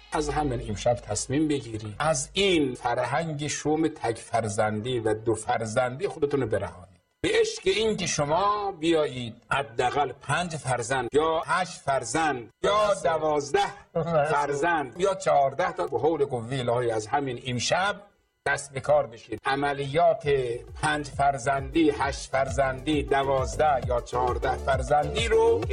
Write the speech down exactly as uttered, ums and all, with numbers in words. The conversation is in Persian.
از همین امشب تصمیم بگیری از این فرهنگ شوم تک فرزندی و دو فرزندی خودتون رو برهانید به عشق این که شما بیایید حداقل پنج فرزند یا هشت فرزند یا دوازده فرزند یا چهارده تا به حول قوه الهی از همین امشب دست به کار بشید. عملیات پنج فرزندی، هشت فرزندی، دوازده یا چهارده فرزندی رو